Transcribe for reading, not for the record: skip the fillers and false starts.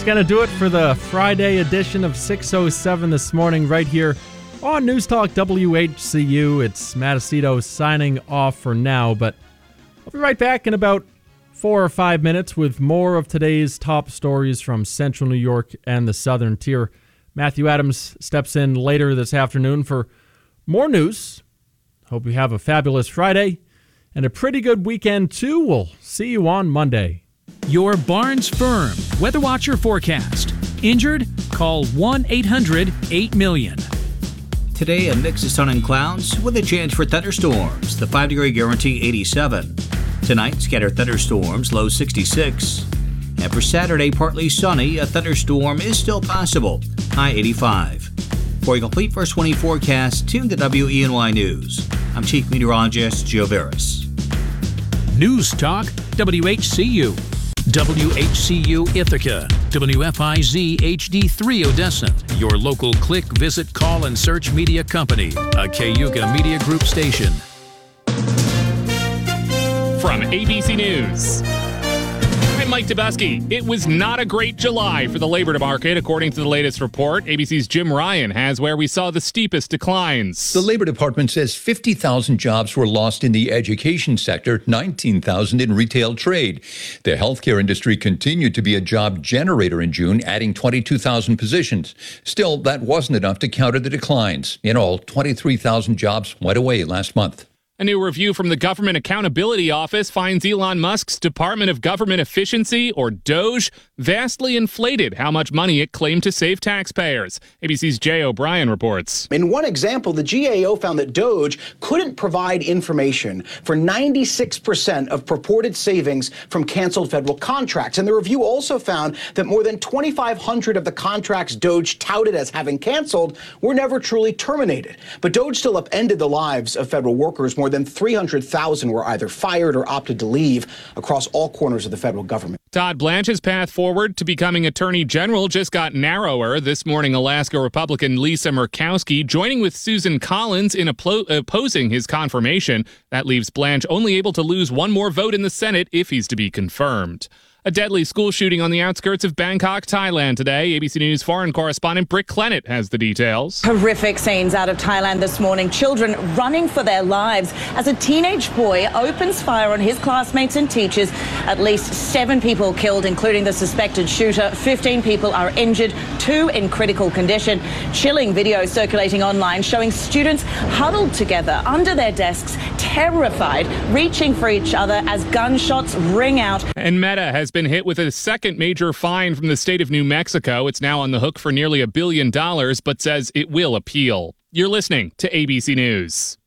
That's going to do it for the Friday edition of 607 this morning right here on News Talk WHCU. It's Matt Aceto signing off for now, but I'll be right back in about 4 or 5 minutes with more of today's top stories from Central New York and the Southern Tier. Matthew Adams steps in later this afternoon for more news. Hope you have a fabulous Friday and a pretty good weekend, too. We'll see you on Monday. Your Barnes Firm Weather Watcher forecast. Injured? Call 1-800-8-million. Today, a mix of sun and clouds with a chance for thunderstorms. The 5-degree guarantee 87. Tonight, scattered thunderstorms, low 66. And for Saturday, partly sunny, a thunderstorm is still possible, high 85. For a complete first 20 forecast, tune to WENY News. I'm Chief Meteorologist Joe Veras. News Talk WHCU. WHCU Ithaca, WFIZ HD3 Odessa, your local click, visit, call, and search media company, a Cayuga Media Group station. From ABC News, I'm Mike Tebesky. It was not a great July for the labor market, according to the latest report. ABC's Jim Ryan has where we saw the steepest declines. The Labor Department says 50,000 jobs were lost in the education sector, 19,000 in retail trade. The healthcare industry continued to be a job generator in June, adding 22,000 positions. Still, that wasn't enough to counter the declines. In all, 23,000 jobs went away last month. A new review from the Government Accountability Office finds Elon Musk's Department of Government Efficiency, or DOGE, vastly inflated how much money it claimed to save taxpayers. ABC's Jay O'Brien reports. In one example, the GAO found that DOGE couldn't provide information for 96% of purported savings from canceled federal contracts. And the review also found that more than 2,500 of the contracts DOGE touted as having canceled were never truly terminated. But DOGE still upended the lives of federal workers. More than 300,000 were either fired or opted to leave across all corners of the federal government. Todd Blanche's path forward to becoming Attorney General just got narrower. This morning, Alaska Republican Lisa Murkowski joining with Susan Collins in opposing his confirmation. That leaves Blanche only able to lose one more vote in the Senate if he's to be confirmed. A deadly school shooting on the outskirts of Bangkok, Thailand today. ABC News foreign correspondent Britt Clennett has the details. Horrific scenes out of Thailand this morning. Children running for their lives as a teenage boy opens fire on his classmates and teachers. At least 7 people killed, including the suspected shooter. 15 people are injured, 2 in critical condition. Chilling video circulating online showing students huddled together under their desks, terrified, reaching for each other as gunshots ring out. And Meta has been hit with a second major fine from the state of New Mexico. It's now on the hook for nearly $1 billion, but says it will appeal. You're listening to ABC News.